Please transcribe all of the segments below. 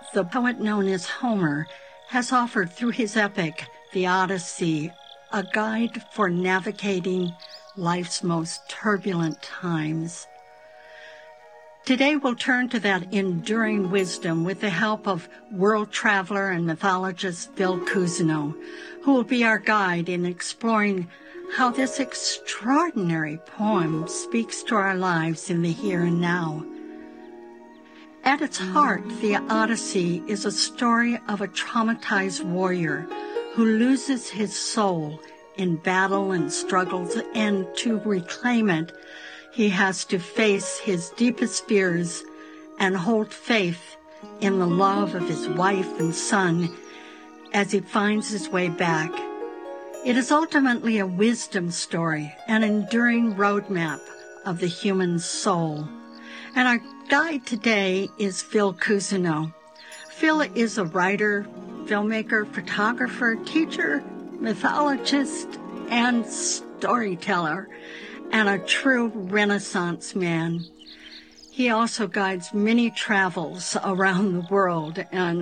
the poet known as Homer has offered through his epic, The Odyssey, a guide for navigating life's most turbulent times. Today we'll turn to that enduring wisdom with the help of world traveler and mythologist Phil Cousineau, who will be our guide in exploring how this extraordinary poem speaks to our lives in the here and now. At its heart, The Odyssey is a story of a traumatized warrior who loses his soul in battle and struggles, and to reclaim it, he has to face his deepest fears and hold faith in the love of his wife and son as he finds his way back. It is ultimately a wisdom story, an enduring roadmap of the human soul. And our guide today is Phil Cousineau. Phil is a writer, filmmaker, photographer, teacher, mythologist, and storyteller, and a true Renaissance man. He also guides many travels around the world, and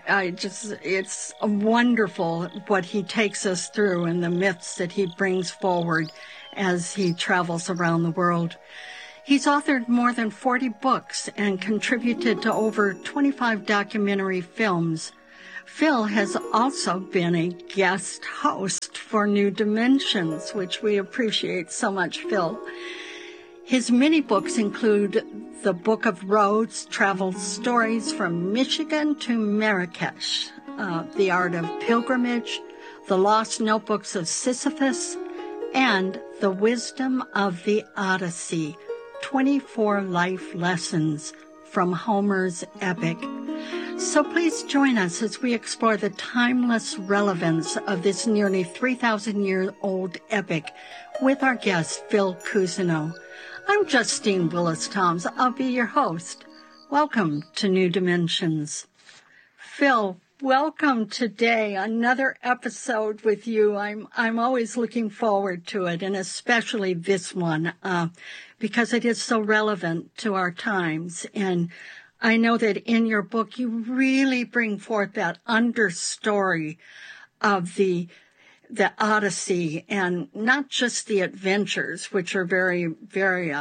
it's wonderful what he takes us through and the myths that he brings forward as he travels around the world. He's authored more than 40 books and contributed to over 25 documentary films. Phil has also been a guest host for New Dimensions, which we appreciate so much, Phil. His many books include The Book of Roads, Travel Stories from Michigan to Marrakesh, The Art of Pilgrimage, The Lost Notebooks of Sisyphus, and The Wisdom of the Odyssey, 24 life lessons from Homer's epic. So please join us as we explore the timeless relevance of this nearly 3,000-year-old epic with our guest, Phil Cousineau. I'm Justine Willis-Toms. I'll be your host. Welcome to New Dimensions. Phil, welcome today. Another episode with you. I'm always looking forward to it, and especially this one, because it is so relevant to our times. And I know that in your book, you really bring forth that understory of the Odyssey, and not just the adventures, which are very, very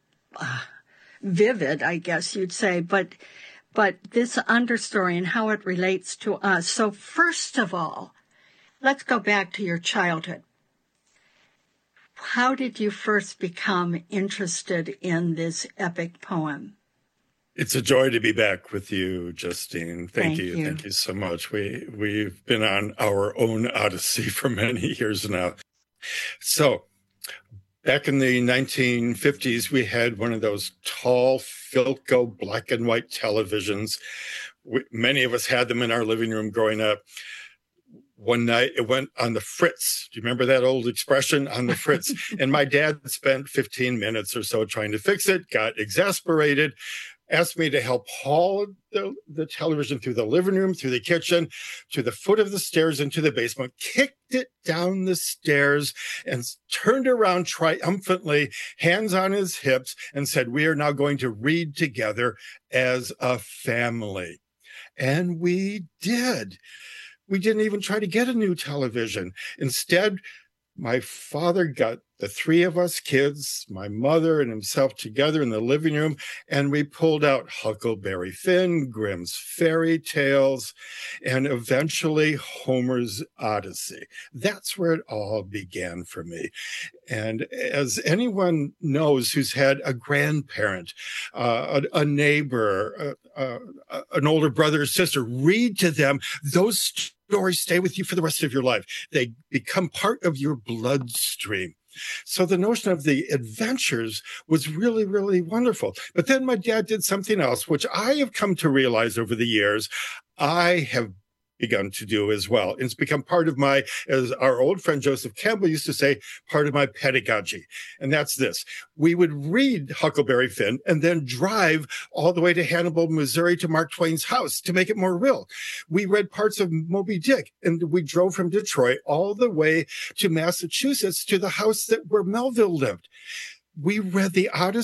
vivid, I guess you'd say, but this understory and how it relates to us. So first of all, let's go back to your childhood. How did you first become interested in this epic poem? It's a joy to be back with you, Justine. Thank you. Thank you so much. We've been on our own odyssey for many years now. So back in the 1950s, we had one of those tall Philco black and white televisions. Many of us had them in our living room growing up. One night it went on the fritz. Do you remember that old expression, on the fritz? And my dad spent 15 minutes or so trying to fix it, got exasperated, asked me to help haul the television through the living room, through the kitchen, to the foot of the stairs into the basement, kicked it down the stairs, and turned around triumphantly, hands on his hips, and said, "We are now going to read together as a family." And we did. We didn't even try to get a new television. Instead, my father got the three of us kids, my mother and himself, together in the living room, and we pulled out Huckleberry Finn, Grimm's Fairy Tales, and eventually Homer's Odyssey. That's where it all began for me. And as anyone knows who's had a grandparent, a neighbor, an older brother or sister, read to them, those stories stay with you for the rest of your life. They become part of your bloodstream. So the notion of the adventures was really, really wonderful. But then my dad did something else, which I have come to realize over the years I have begun to do as well. It's become part of my, as our old friend Joseph Campbell used to say, part of my pedagogy. And that's this. We would read Huckleberry Finn and then drive all the way to Hannibal, Missouri to Mark Twain's house to make it more real. We read parts of Moby Dick, and we drove from Detroit all the way to Massachusetts to the house where Melville lived. We read the Odyssey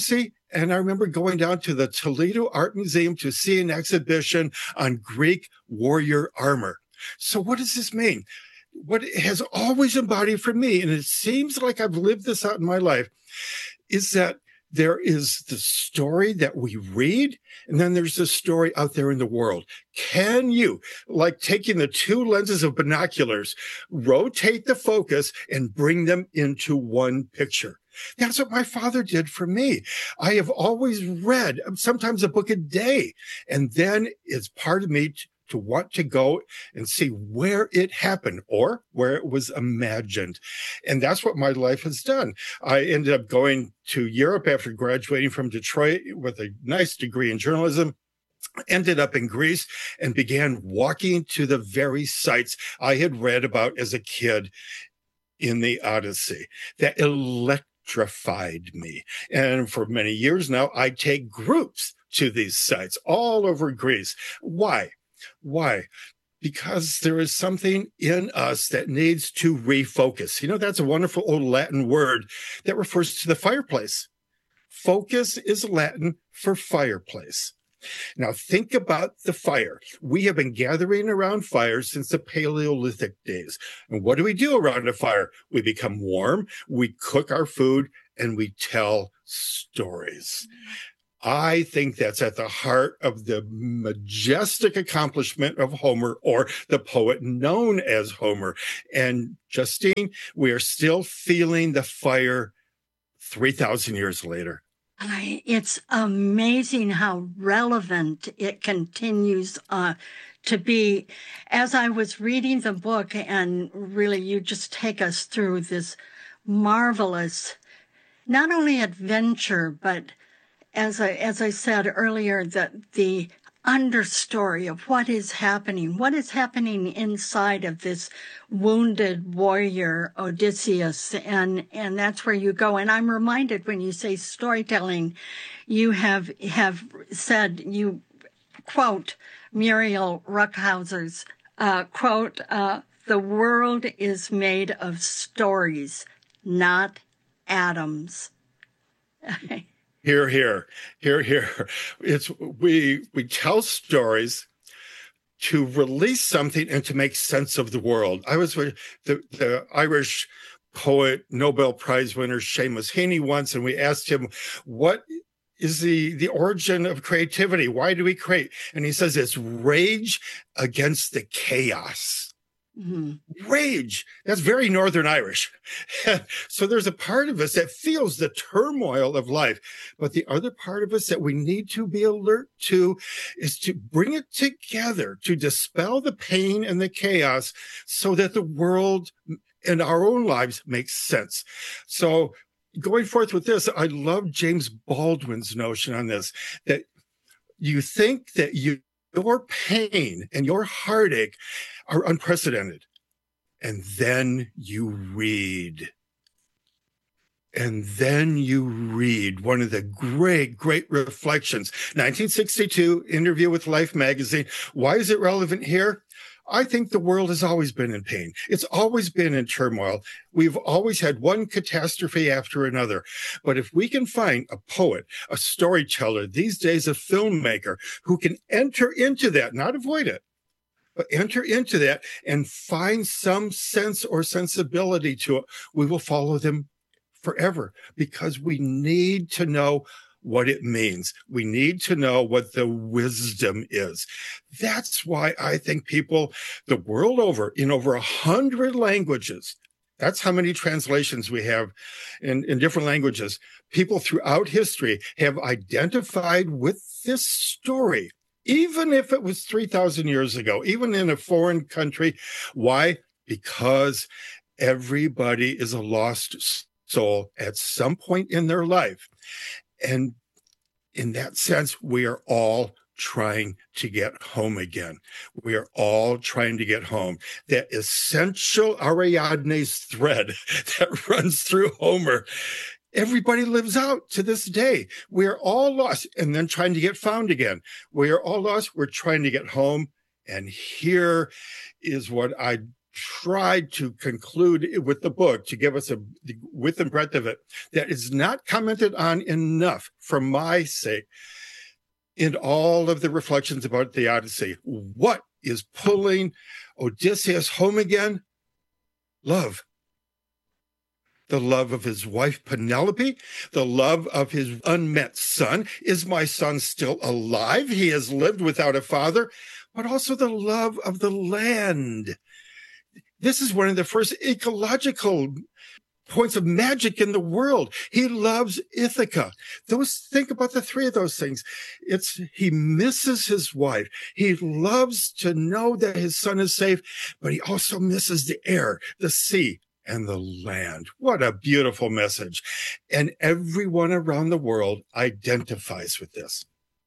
And I remember going down to the Toledo Art Museum to see an exhibition on Greek warrior armor. So what does this mean? What it has always embodied for me, and it seems like I've lived this out in my life, is that there is the story that we read, and then there's the story out there in the world. Can you, like taking the two lenses of binoculars, rotate the focus and bring them into one picture? That's what my father did for me. I have always read sometimes a book a day, and then it's part of me to want to go and see where it happened or where it was imagined. And that's what my life has done. I ended up going to Europe after graduating from Detroit with a nice degree in journalism, ended up in Greece, and began walking to the very sites I had read about as a kid in the Odyssey that electrified me. And for many years now, I take groups to these sites all over Greece. Why? Why? Because there is something in us that needs to refocus. You know, that's a wonderful old Latin word that refers to the fireplace. Focus is Latin for fireplace. Now, think about the fire. We have been gathering around fires since the Paleolithic days. And what do we do around a fire? We become warm, we cook our food, and we tell stories. I think that's at the heart of the majestic accomplishment of Homer, or the poet known as Homer. And Justine, we are still feeling the fire 3,000 years later. It's amazing how relevant it continues to be. As I was reading the book, and really you just take us through this marvelous, not only adventure, but as I said earlier, that the understory of what is happening inside of this wounded warrior Odysseus, and that's where you go. And I'm reminded when you say storytelling, you have said, you quote Muriel Ruckhauser's quote, "The world is made of stories, not atoms." Here, here. It's we tell stories to release something and to make sense of the world. I was with the Irish poet, Nobel Prize winner Seamus Heaney once, and we asked him, what is the origin of creativity? Why do we create? And he says it's rage against the chaos. Mm-hmm. Rage. That's very Northern Irish. So there's a part of us that feels the turmoil of life, but the other part of us that we need to be alert to is to bring it together, to dispel the pain and the chaos so that the world and our own lives make sense. So going forth with this, I love James Baldwin's notion on this, that you think that your pain and your heartache are unprecedented. And then you read. And then you read one of the great, great reflections. 1962 interview with Life magazine. Why is it relevant here? I think the world has always been in pain. It's always been in turmoil. We've always had one catastrophe after another. But if we can find a poet, a storyteller, these days a filmmaker who can enter into that, not avoid it, but enter into that and find some sense or sensibility to it, we will follow them forever, because we need to know what it means. We need to know what the wisdom is. That's why I think people the world over, in over 100 languages, that's how many translations we have in different languages, people throughout history have identified with this story, even if it was 3,000 years ago, even in a foreign country. Why? Because everybody is a lost soul at some point in their life. And in that sense, we are all trying to get home again. We are all trying to get home. That essential Ariadne's thread that runs through Homer, everybody lives out to this day. We are all lost and then trying to get found again. We are all lost. We're trying to get home. And here is what I tried to conclude with the book to give us the width and breadth of it that is not commented on enough for my sake in all of the reflections about the Odyssey. What is pulling Odysseus home again? Love. The love of his wife Penelope, the love of his unmet son. Is my son still alive? He has lived without a father, but also the love of the land. This is one of the first ecological points of magic in the world. He loves Ithaca. Think about the three of those things. He misses his wife. He loves to know that his son is safe, but he also misses the air, the sea, and the land. What a beautiful message. And everyone around the world identifies with this.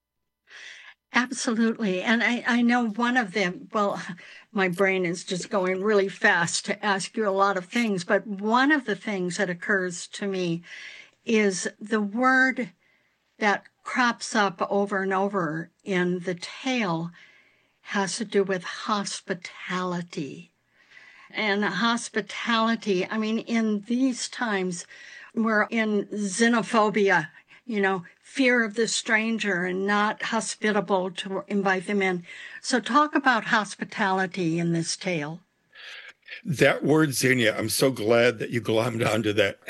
Absolutely. And I know one of them, well, my brain is just going really fast to ask you a lot of things, but one of the things that occurs to me is the word that crops up over and over in the tale has to do with hospitality. And hospitality, I mean, in these times, we're in xenophobia, fear of the stranger and not hospitable to invite them in. So talk about hospitality in this tale. That word xenia, I'm so glad that you glommed onto that.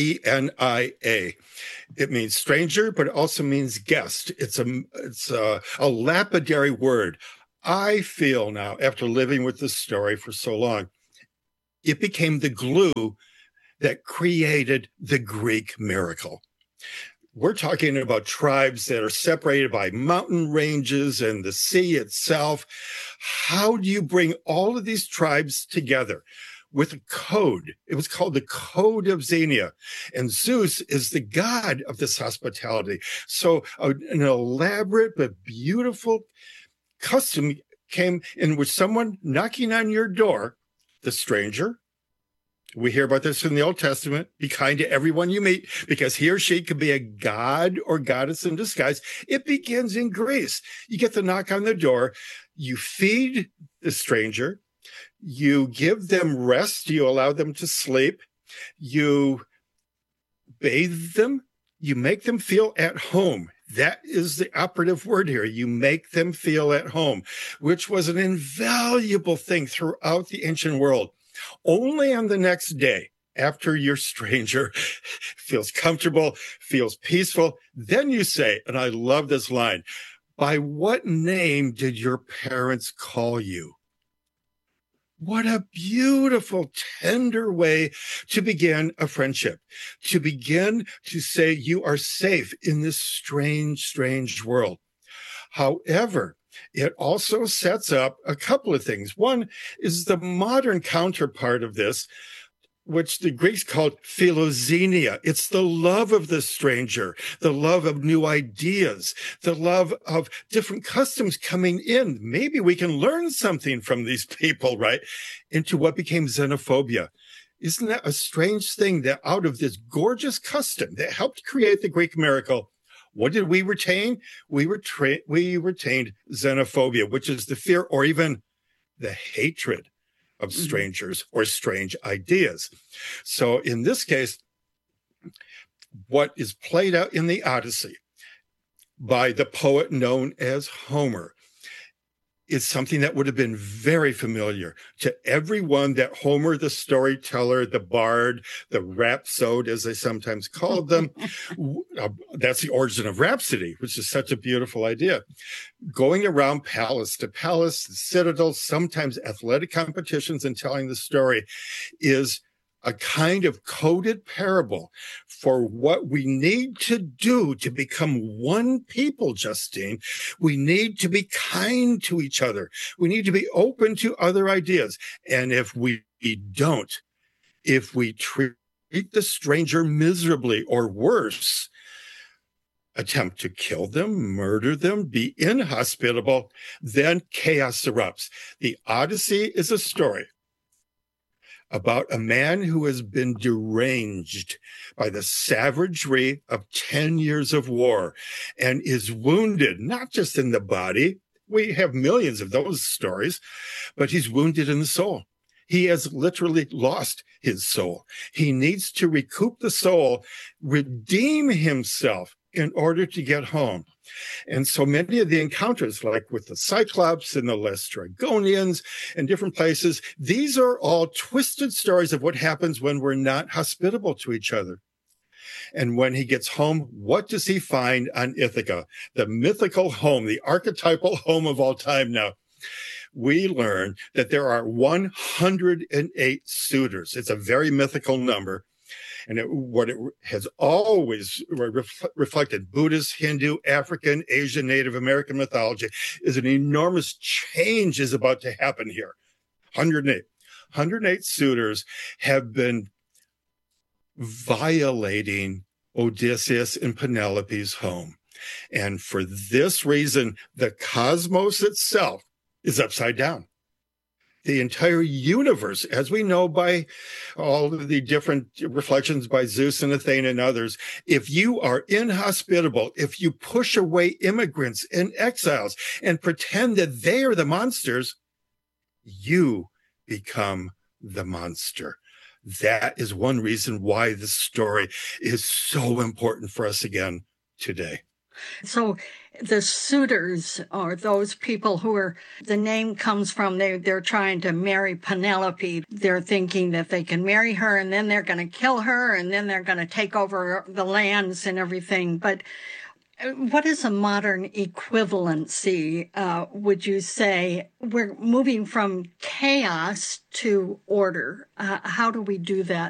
Xenia. It means stranger, but it also means guest. It's a lapidary word. I feel now, after living with this story for so long, it became the glue that created the Greek miracle. We're talking about tribes that are separated by mountain ranges and the sea itself. How do you bring all of these tribes together with a code? It was called the Code of Xenia. And Zeus is the god of this hospitality. So an elaborate but beautiful custom came in which someone knocking on your door, the stranger, we hear about this in the Old Testament. Be kind to everyone you meet, because he or she could be a god or goddess in disguise. It begins in Greece. You get the knock on the door. You feed the stranger. You give them rest. You allow them to sleep. You bathe them. You make them feel at home. That is the operative word here. You make them feel at home, which was an invaluable thing throughout the ancient world. Only on the next day, after your stranger feels comfortable, feels peaceful, then you say, and I love this line, by what name did your parents call you? What a beautiful, tender way to begin a friendship, to begin to say you are safe in this strange, strange world. However, it also sets up a couple of things. One is the modern counterpart of this, which the Greeks called philoxenia. It's the love of the stranger, the love of new ideas, the love of different customs coming in. Maybe we can learn something from these people, right? Into what became xenophobia. Isn't that a strange thing that out of this gorgeous custom that helped create the Greek miracle, what did we retain? We retained xenophobia, which is the fear or even the hatred of strangers or strange ideas. So in this case, what is played out in the Odyssey by the poet known as Homer is something that would have been very familiar to everyone that Homer, the storyteller, the bard, the rhapsode, as they sometimes called them, that's the origin of rhapsody, which is such a beautiful idea. Going around palace to palace, the citadel, sometimes athletic competitions, and telling the story is a kind of coded parable for what we need to do to become one people, Justine. We need to be kind to each other. We need to be open to other ideas. And if we don't, if we treat the stranger miserably or worse, attempt to kill them, murder them, be inhospitable, then chaos erupts. The Odyssey is a story about a man who has been deranged by the savagery of 10 years of war and is wounded, not just in the body. We have millions of those stories, but he's wounded in the soul. He has literally lost his soul. He needs to recoup the soul, redeem himself in order to get home. And so many of the encounters, like with the Cyclops and the Laestrygonians and different places, these are all twisted stories of what happens when we're not hospitable to each other. And when he gets home, what does he find on Ithaca? The mythical home, the archetypal home of all time now. We learn that there are 108 suitors. It's a very mythical number. And what it has always reflected, Buddhist, Hindu, African, Asian, Native American mythology, is an enormous change is about to happen here. 108. 108 suitors have been violating Odysseus and Penelope's home. And for this reason, the cosmos itself is upside down. The entire universe, as we know by all of the different reflections by Zeus and Athena and others, if you are inhospitable, if you push away immigrants and exiles and pretend that they are the monsters, you become the monster. That is one reason why this story is so important for us again today. So the suitors are those people who are, the name comes from, they're trying to marry Penelope. They're thinking that they can marry her and then they're going to kill her and then they're going to take over the lands and everything. But what is a modern equivalency, would you say? We're moving from chaos to order. How do we do that?